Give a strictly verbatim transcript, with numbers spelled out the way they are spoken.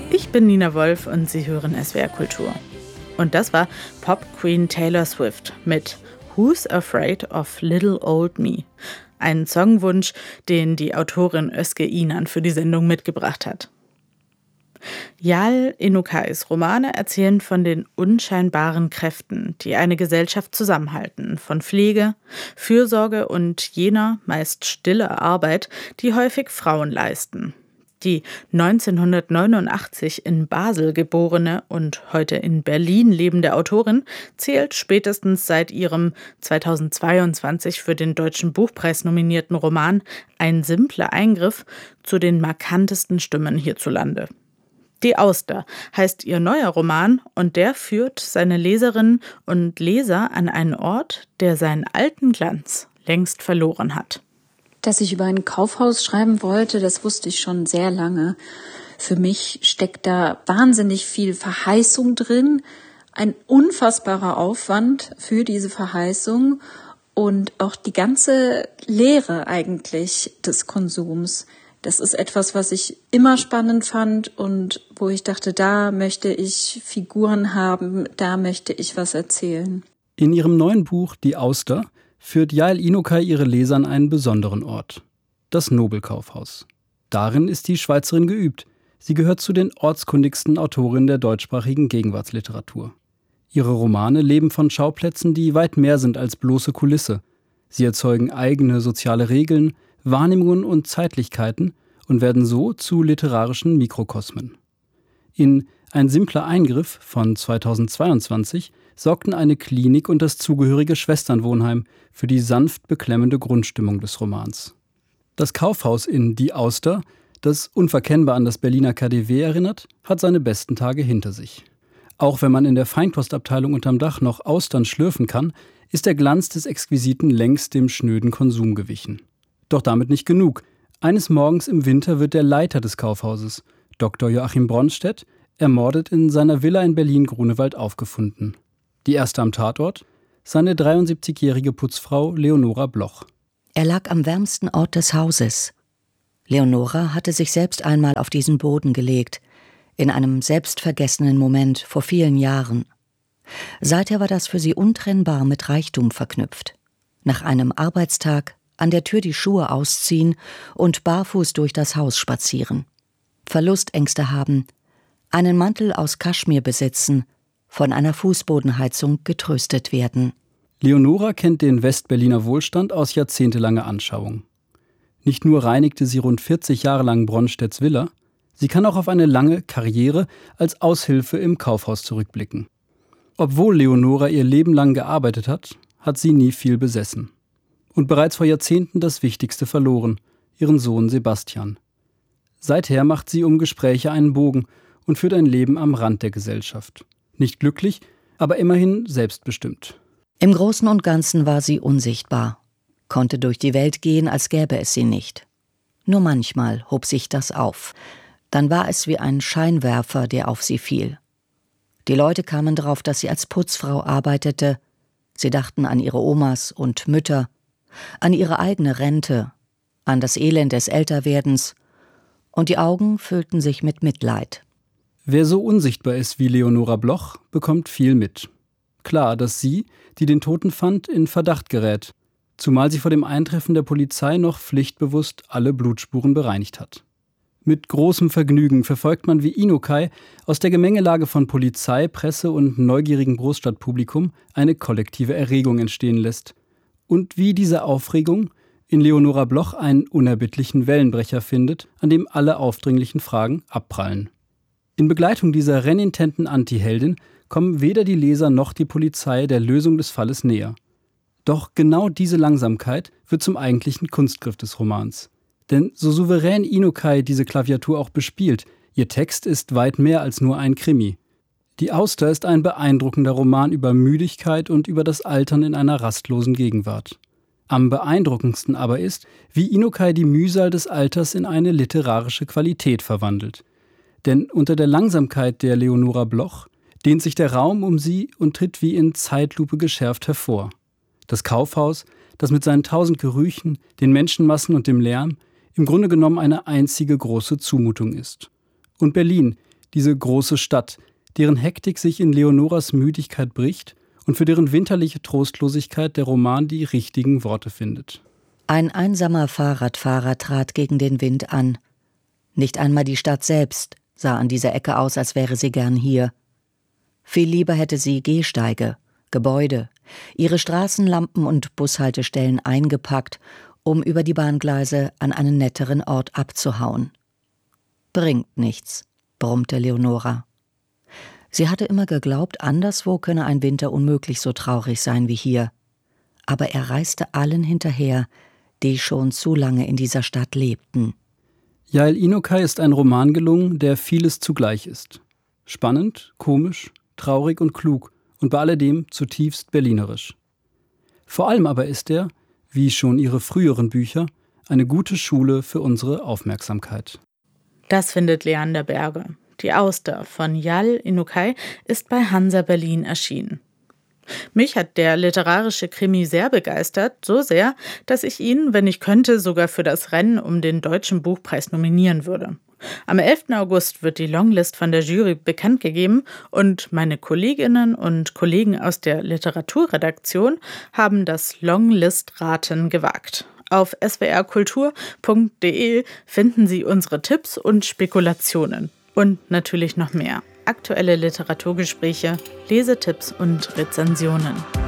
Ich bin Nina Wolf und Sie hören S W R Kultur. Und das war Pop Queen Taylor Swift mit Who's Afraid of Little Old Me? Ein Songwunsch, den die Autorin Özge Inan für die Sendung mitgebracht hat. Yael Inukais Romane erzählen von den unscheinbaren Kräften, die eine Gesellschaft zusammenhalten, von Pflege, Fürsorge und jener meist stille Arbeit, die häufig Frauen leisten. Die neunzehnhundertneunundachtzig in Basel geborene und heute in Berlin lebende Autorin zählt spätestens seit ihrem zweitausendzweiundzwanzig für den Deutschen Buchpreis nominierten Roman Ein simpler Eingriff zu den markantesten Stimmen hierzulande. Die Auster heißt ihr neuer Roman und der führt seine Leserinnen und Leser an einen Ort, der seinen alten Glanz längst verloren hat. Dass ich über ein Kaufhaus schreiben wollte, das wusste ich schon sehr lange. Für mich steckt da wahnsinnig viel Verheißung drin, ein unfassbarer Aufwand für diese Verheißung und auch die ganze Lehre eigentlich des Konsums. Das ist etwas, was ich immer spannend fand und wo ich dachte, da möchte ich Figuren haben, da möchte ich was erzählen. In ihrem neuen Buch Die Auster führt Yael Inukai ihre Leser an einen besonderen Ort, das Nobelkaufhaus. Darin ist die Schweizerin geübt. Sie gehört zu den ortskundigsten Autorinnen der deutschsprachigen Gegenwartsliteratur. Ihre Romane leben von Schauplätzen, die weit mehr sind als bloße Kulisse. Sie erzeugen eigene soziale Regeln, Wahrnehmungen und Zeitlichkeiten und werden so zu literarischen Mikrokosmen. In Ein simpler Eingriff von zweitausendzweiundzwanzig sorgten eine Klinik und das zugehörige Schwesternwohnheim für die sanft beklemmende Grundstimmung des Romans. Das Kaufhaus in Die Auster, das unverkennbar an das Berliner K D W erinnert, hat seine besten Tage hinter sich. Auch wenn man in der Feinkostabteilung unterm Dach noch Austern schlürfen kann, ist der Glanz des Exquisiten längst dem schnöden Konsum gewichen. Doch damit nicht genug. Eines Morgens im Winter wird der Leiter des Kaufhauses, Doktor Joachim Bronstedt, ermordet in seiner Villa in Berlin-Grunewald aufgefunden. Die erste am Tatort? Seine dreiundsiebzigjährige Putzfrau Leonora Bloch. Er lag am wärmsten Ort des Hauses. Leonora hatte sich selbst einmal auf diesen Boden gelegt, in einem selbstvergessenen Moment vor vielen Jahren. Seither war das für sie untrennbar mit Reichtum verknüpft. Nach einem Arbeitstag an der Tür die Schuhe ausziehen und barfuß durch das Haus spazieren. Verlustängste haben, einen Mantel aus Kaschmir besitzen, von einer Fußbodenheizung getröstet werden. Leonora kennt den Westberliner Wohlstand aus jahrzehntelanger Anschauung. Nicht nur reinigte sie rund vierzig Jahre lang Bronstedts Villa, sie kann auch auf eine lange Karriere als Aushilfe im Kaufhaus zurückblicken. Obwohl Leonora ihr Leben lang gearbeitet hat, hat sie nie viel besessen. Und bereits vor Jahrzehnten das Wichtigste verloren, ihren Sohn Sebastian. Seither macht sie um Gespräche einen Bogen und führt ein Leben am Rand der Gesellschaft. Nicht glücklich, aber immerhin selbstbestimmt. Im Großen und Ganzen war sie unsichtbar, konnte durch die Welt gehen, als gäbe es sie nicht. Nur manchmal hob sich das auf. Dann war es wie ein Scheinwerfer, der auf sie fiel. Die Leute kamen drauf, dass sie als Putzfrau arbeitete. Sie dachten an ihre Omas und Mütter, an ihre eigene Rente, an das Elend des Älterwerdens, und die Augen füllten sich mit Mitleid. Wer so unsichtbar ist wie Leonora Bloch, bekommt viel mit. Klar, dass sie, die den Toten fand, in Verdacht gerät, zumal sie vor dem Eintreffen der Polizei noch pflichtbewusst alle Blutspuren bereinigt hat. Mit großem Vergnügen verfolgt man, wie Inukai aus der Gemengelage von Polizei, Presse und neugierigem Großstadtpublikum eine kollektive Erregung entstehen lässt. Und wie diese Aufregung in Leonora Bloch einen unerbittlichen Wellenbrecher findet, an dem alle aufdringlichen Fragen abprallen. In Begleitung dieser renitenten Antiheldin kommen weder die Leser noch die Polizei der Lösung des Falles näher. Doch genau diese Langsamkeit wird zum eigentlichen Kunstgriff des Romans. Denn so souverän Inukai diese Klaviatur auch bespielt, ihr Text ist weit mehr als nur ein Krimi. Die Auster ist ein beeindruckender Roman über Müdigkeit und über das Altern in einer rastlosen Gegenwart. Am beeindruckendsten aber ist, wie Inukai die Mühsal des Alters in eine literarische Qualität verwandelt. Denn unter der Langsamkeit der Leonora Bloch dehnt sich der Raum um sie und tritt wie in Zeitlupe geschärft hervor. Das Kaufhaus, das mit seinen tausend Gerüchen, den Menschenmassen und dem Lärm im Grunde genommen eine einzige große Zumutung ist. Und Berlin, diese große Stadt, deren Hektik sich in Leonoras Müdigkeit bricht und für deren winterliche Trostlosigkeit der Roman die richtigen Worte findet. Ein einsamer Fahrradfahrer trat gegen den Wind an. Nicht einmal die Stadt selbst sah an dieser Ecke aus, als wäre sie gern hier. Viel lieber hätte sie Gehsteige, Gebäude, ihre Straßenlampen und Bushaltestellen eingepackt, um über die Bahngleise an einen netteren Ort abzuhauen. Bringt nichts, brummte Leonora. Sie hatte immer geglaubt, anderswo könne ein Winter unmöglich so traurig sein wie hier. Aber er reiste allen hinterher, die schon zu lange in dieser Stadt lebten. Yael Inokai ist ein Roman gelungen, der vieles zugleich ist. Spannend, komisch, traurig und klug und bei alledem zutiefst berlinerisch. Vor allem aber ist er, wie schon ihre früheren Bücher, eine gute Schule für unsere Aufmerksamkeit. Das findet Leander Berge. Die Auster von Yael Inokai ist bei Hansa Berlin erschienen. Mich hat der literarische Krimi sehr begeistert, so sehr, dass ich ihn, wenn ich könnte, sogar für das Rennen um den Deutschen Buchpreis nominieren würde. Am elften August wird die Longlist von der Jury bekannt gegeben und meine Kolleginnen und Kollegen aus der Literaturredaktion haben das Longlist-Raten gewagt. Auf s w r kultur punkt d e finden Sie unsere Tipps und Spekulationen. Und natürlich noch mehr. Aktuelle Literaturgespräche, Lesetipps und Rezensionen.